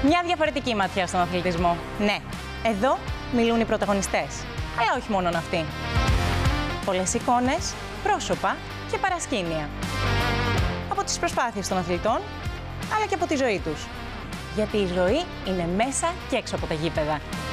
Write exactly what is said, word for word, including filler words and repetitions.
Μια διαφορετική ματιά στον αθλητισμό. Ναι, εδώ μιλούν οι πρωταγωνιστές. Αλλά όχι μόνον αυτοί. Πολλές εικόνες, πρόσωπα και παρασκήνια. Από τις προσπάθειες των αθλητών, αλλά και από τη ζωή τους. Γιατί η ζωή είναι μέσα και έξω από τα γήπεδα.